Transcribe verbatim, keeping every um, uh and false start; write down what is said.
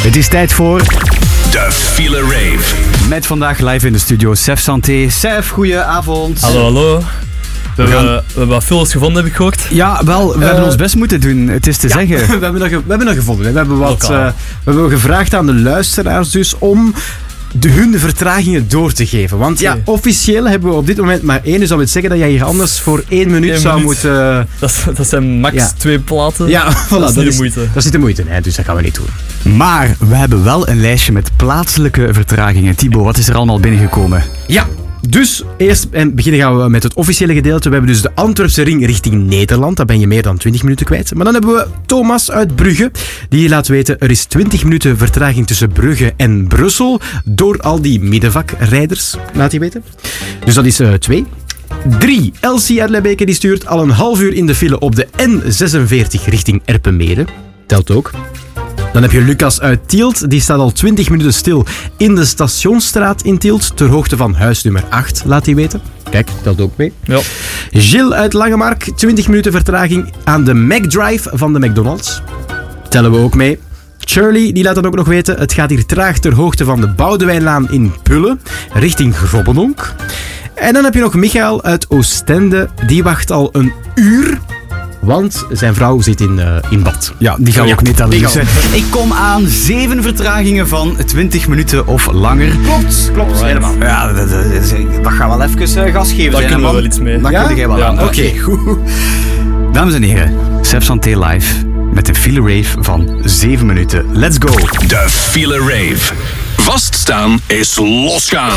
Het is tijd voor... De File Rave. Met vandaag live in de studio Sef Santé. Sef, goedenavond. Hallo, hallo. We, We, hebben, gaan... we hebben wat files gevonden, heb ik gehoord. Ja, wel, we uh, hebben ons best moeten doen, het is te ja, zeggen. we, hebben nog, we hebben nog gevonden. We hebben, wat, uh, we hebben gevraagd aan de luisteraars dus om de, hun de vertragingen door te geven. Want ja, officieel hebben we op dit moment maar één. Dus dat wil zeggen dat jij hier anders voor één minuut Eén zou minuut. moeten... Uh... Dat, dat zijn max ja. twee platen. Ja, voilà, dat is dat niet is de moeite. Dat is niet de moeite, nee, dus dat gaan we niet doen. Maar we hebben wel een lijstje met plaatselijke vertragingen. Thibaut, wat is er allemaal binnengekomen? Ja, dus eerst en beginnen gaan we met het officiële gedeelte. We hebben dus de Antwerpse ring richting Nederland. Daar ben je meer dan twintig minuten kwijt. Maar dan hebben we Thomas uit Brugge. Die laat weten, er is twintig minuten vertraging tussen Brugge en Brussel. Door al die middenvakrijders, laat hij weten. Dus dat is uh, twee. Drie. Elsie uit Lebbeke die stuurt al een half uur in de file op de N zesenveertig richting Erpenmede. Telt ook. Dan heb je Lucas uit Tielt. Die staat al twintig minuten stil in de Stationsstraat in Tielt. Ter hoogte van huis nummer acht, laat hij weten. Kijk, telt ook mee. Ja. Gilles uit Langemark. twintig minuten vertraging aan de McDrive van de McDonald's. Tellen we ook mee. Shirley die laat dan ook nog weten. Het gaat hier traag ter hoogte van de Boudewijnlaan in Pulle. Richting Grobbenonk. En dan heb je nog Michael uit Oostende. Die wacht al een uur... Want zijn vrouw zit in, uh, in bad. Ja, die gaan we ja, ook niet aan die gaan Ik kom aan zeven vertragingen van twintig minuten of langer. Klopt, klopt. Alright. Helemaal. Ja, dat, dat, dat gaat wel even gas geven. Daar zijn, kunnen we man. wel iets mee. Daar Ja? kun jij wel Ja, aan. Oké, oké. goed. Dames en heren, Sef Santé live met de File Rave van zeven minuten. Let's go. De File Rave. Vaststaan is losgaan.